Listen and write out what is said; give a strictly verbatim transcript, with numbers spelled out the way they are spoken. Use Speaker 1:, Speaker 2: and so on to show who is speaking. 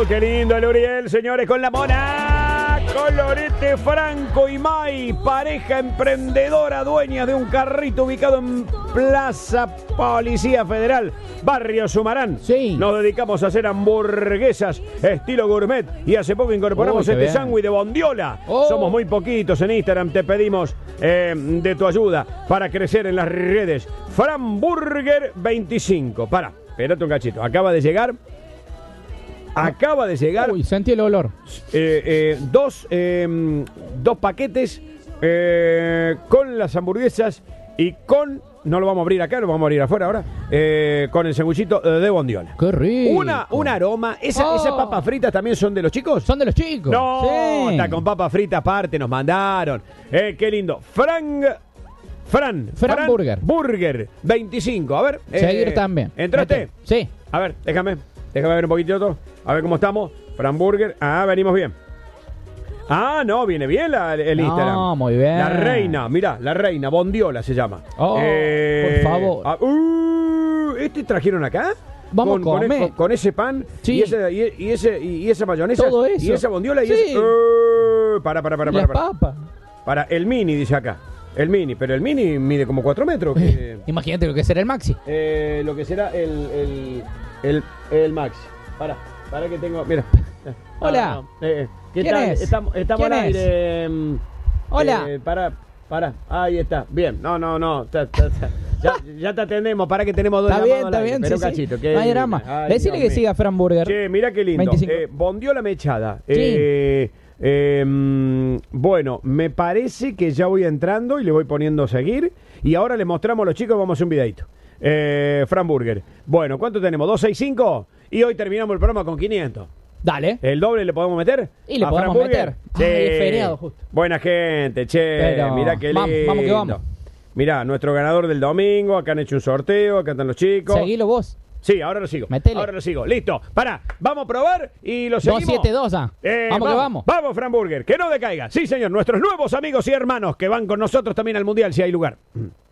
Speaker 1: qué lindo el Uriel, señores, con la mona. Colorete, Franco y May, pareja emprendedora, dueñas de un carrito ubicado en Plaza Policía Federal, Barrio Sumarán.
Speaker 2: Sí.
Speaker 1: Nos dedicamos a hacer hamburguesas estilo gourmet y hace poco incorporamos
Speaker 2: Uy,
Speaker 1: este
Speaker 2: bien.
Speaker 1: sándwich de bondiola.
Speaker 2: Oh.
Speaker 1: Somos muy poquitos en Instagram, te pedimos eh, de tu ayuda para crecer en las redes. Framburger veinticinco. Para, espérate un cachito. Acaba de llegar. Acaba de llegar.
Speaker 2: Uy, sentí el olor.
Speaker 1: Eh, eh, dos, eh, dos paquetes eh, con las hamburguesas y con, no lo vamos a abrir acá, lo vamos a abrir afuera ahora, eh, con el sanguchito de bondiola.
Speaker 2: Qué rico.
Speaker 1: Una, un aroma. ¿Esa,
Speaker 2: Oh.
Speaker 1: ¿Esas papas fritas también son de los chicos?
Speaker 2: Son de los chicos.
Speaker 1: No,
Speaker 2: Sí.
Speaker 1: está con papas fritas aparte, nos mandaron. Eh, qué lindo. Fran... Fran.
Speaker 2: Fran Burger.
Speaker 1: Burger veinticinco. A ver.
Speaker 2: Seguir
Speaker 1: eh,
Speaker 2: también.
Speaker 1: ¿Entraste?
Speaker 2: Mete. Sí.
Speaker 1: A ver, déjame. Déjame ver un poquito otro. A ver cómo estamos. Fran Burger. Ah, venimos bien. Ah, no, viene bien la- el
Speaker 2: No,
Speaker 1: Instagram.
Speaker 2: muy bien.
Speaker 1: La reina, mirá, la reina, Bondiola se llama.
Speaker 2: Oh, por favor.
Speaker 1: ah, uh, ¿Este trajeron acá?
Speaker 2: Vamos
Speaker 1: con,
Speaker 2: a
Speaker 1: con,
Speaker 2: comer.
Speaker 1: con- con ese pan
Speaker 2: Sí.
Speaker 1: y, ese, y, y ese, y esa mayonesa.
Speaker 2: Todo eso.
Speaker 1: Y esa bondiola y
Speaker 2: Sí.
Speaker 1: ese. Uh, para, para, para,
Speaker 2: Las
Speaker 1: para, para.
Speaker 2: papas.
Speaker 1: Para, el mini, dice acá. El mini, pero el mini mide como cuatro metros. que-
Speaker 2: Imagínate lo que será el Maxi.
Speaker 1: eh, lo que será el, el, el, el Maxi. Para, para que tengo. Mira.
Speaker 2: Hola.
Speaker 1: Ah, no, eh, ¿Qué
Speaker 2: ¿Quién
Speaker 1: tal?
Speaker 2: es?
Speaker 1: Estamos, estamos
Speaker 2: ¿Quién
Speaker 1: al
Speaker 2: es?
Speaker 1: aire. mm,
Speaker 2: Hola.
Speaker 1: eh, para, para. Ahí está. Bien. No, no, no. ta, ta, ta. Ya, ya te atendemos. Para que tenemos dos
Speaker 2: Está
Speaker 1: llamados
Speaker 2: bien,
Speaker 1: al
Speaker 2: está
Speaker 1: aire.
Speaker 2: bien.
Speaker 1: Pero
Speaker 2: Sí,
Speaker 1: un
Speaker 2: sí.
Speaker 1: cachito. que
Speaker 2: No hay
Speaker 1: divina.
Speaker 2: drama.
Speaker 1: Ay,
Speaker 2: Decile
Speaker 1: Dios
Speaker 2: que
Speaker 1: mío.
Speaker 2: siga Fran Burger.
Speaker 1: Che, mira qué lindo.
Speaker 2: veinticinco.
Speaker 1: Eh, bondiola mechada. Eh, eh, mm, bueno, me parece que ya voy entrando y le voy poniendo seguir. Y ahora le mostramos a los chicos, vamos a hacer un videito. Eh, Fran Burger. Bueno, ¿cuánto tenemos? ¿doscientos sesenta y cinco? Y hoy terminamos el programa con quinientos.
Speaker 2: Dale.
Speaker 1: ¿El doble le podemos meter?
Speaker 2: Y le
Speaker 1: ¿A
Speaker 2: podemos
Speaker 1: Fran Burger?
Speaker 2: meter. Ay, es feriado justo.
Speaker 1: Buena gente, che.
Speaker 2: Pero
Speaker 1: Mirá qué lindo.
Speaker 2: vamos, vamos que vamos.
Speaker 1: Mirá, nuestro ganador del domingo. Acá han hecho un sorteo. Acá están los chicos.
Speaker 2: Seguilo vos.
Speaker 1: Sí, ahora lo sigo.
Speaker 2: Metele.
Speaker 1: Ahora lo sigo. Listo. Pará. Vamos a probar y lo seguimos.
Speaker 2: dos siete dos, ah.
Speaker 1: Eh,
Speaker 2: vamos que vamos.
Speaker 1: Vamos, Fran Burger. Que no decaiga. Sí, señor. Nuestros nuevos amigos y hermanos que van con nosotros también al Mundial si hay lugar.